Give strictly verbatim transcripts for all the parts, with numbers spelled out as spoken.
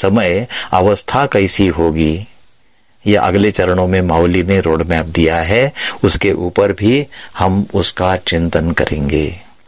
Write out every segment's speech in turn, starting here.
समय अवस्था कैसी होगी, ये अगले चरणों में माऊली ने रोड मैप दिया है, उसके ऊपर भी हम उसका चिंतन करेंगे।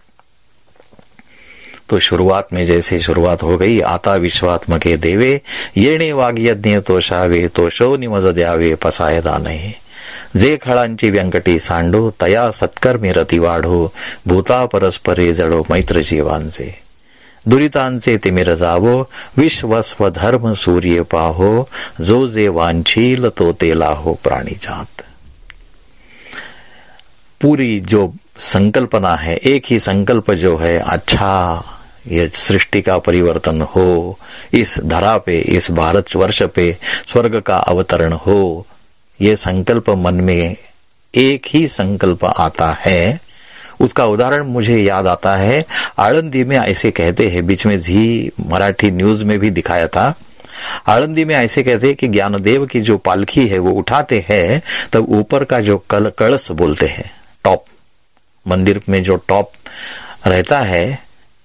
तो शुरुआत में जैसे शुरुआत हो गई, आता विश्वात्मके देवे येणे वाग्यज्ञ तोषावे तोषो निमज द्यावे पसाय दाने, जे खळांची व्यंकटी सांडो तया सत्कर्मी रती वाढो, भूता परस्परे जडो मैत्र जीवांचे, दुरितांचे तिमिर जावो विश्वस्व धर्म सूर्य पाहो, जो जे वांछील तो तेला हो प्राणी जात। पूरी जो संकल्पना है, एक ही संकल्प जो है, अच्छा ये सृष्टि का परिवर्तन हो, इस धरा पे, इस भारत वर्ष पे स्वर्ग का अवतरण हो, ये संकल्प मन में एक ही संकल्प आता है। उसका उदाहरण मुझे याद आता है, आळंदी में ऐसे कहते हैं, बीच में जी मराठी न्यूज में भी दिखाया था, आळंदी में ऐसे कहते हैं कि ज्ञानदेव की जो पालखी है वो उठाते हैं, तब ऊपर का जो कल कलश बोलते हैं, टॉप, मंदिर में जो टॉप रहता है,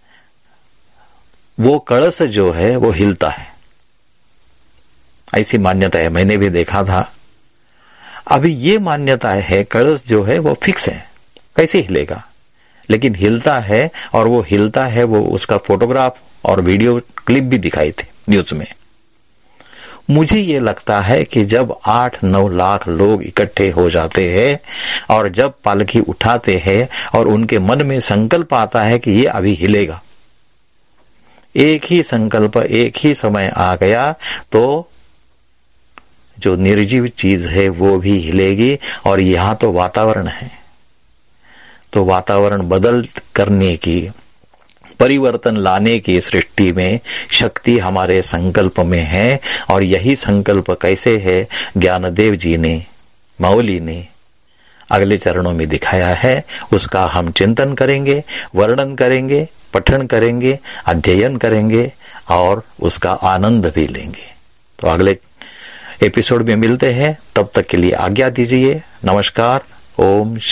वो कलश जो है वो हिलता है, ऐसी मान्यता है, मैंने भी देखा था। अभी ये मान्यता है कलश जो है वो फिक्स है, कैसे हिलेगा, लेकिन हिलता है, और वो हिलता है, वो उसका फोटोग्राफ और वीडियो क्लिप भी दिखाई थे न्यूज में। मुझे ये लगता है कि जब आठ नौ लाख लोग इकट्ठे हो जाते हैं और जब पालकी उठाते हैं और उनके मन में संकल्प आता है कि ये अभी हिलेगा, एक ही संकल्प, एक ही समय आ गया, तो जो निर्जीव चीज है वो भी हिलेगी। और यहाँ तो वातावरण है, तो वातावरण बदल करने की, परिवर्तन लाने की सृष्टि में शक्ति हमारे संकल्प में है। और यही संकल्प कैसे है, ज्ञानदेव जी ने, माऊली ने अगले चरणों में दिखाया है, उसका हम चिंतन करेंगे, वर्णन करेंगे, पठन करेंगे, अध्ययन करेंगे और उसका आनंद भी लेंगे। तो अगले एपिसोड में मिलते हैं, तब तक के लिए आज्ञा दीजिए। नमस्कार। ओम